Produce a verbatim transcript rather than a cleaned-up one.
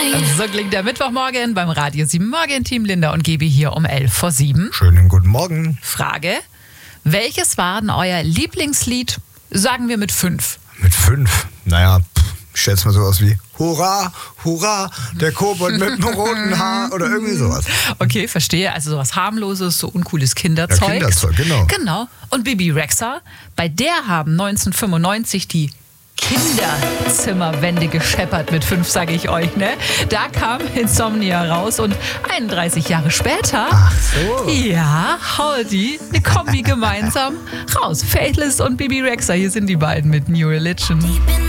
So klingt der Mittwochmorgen beim Radio sieben Morgen-Team. Linda und Gebi hier um elf vor sieben. Schönen guten Morgen. Frage: Welches war denn euer Lieblingslied, sagen wir mit fünf? Mit fünf? Naja, pff, ich schätze mal sowas wie Hurra, Hurra, der Kobold mit dem roten Haar oder irgendwie sowas. Okay, verstehe. Also sowas harmloses, so uncooles Kinderzeug. Ja, Kinderzeug, genau. Genau. Und Bibi Rexha, bei der haben neunzehnhundertfünfundneunzig die Kinderzimmerwände gescheppert mit fünf, sage ich euch, ne? Da kam Insomnia raus und einunddreißig Jahre später, Ach so. ja, hauen die eine Kombi gemeinsam raus. Faithless und Bibi Rexha, hier sind die beiden mit New Religion.